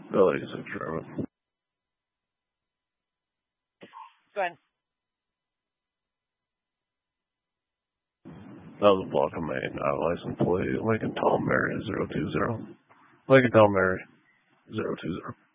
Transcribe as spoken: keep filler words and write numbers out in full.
Go eighty-six, Trevor. Go ahead. That was a block of main, uh, license plate, Lincoln Tom Mary zero two zero. Lincoln Tom Mary zero two zero.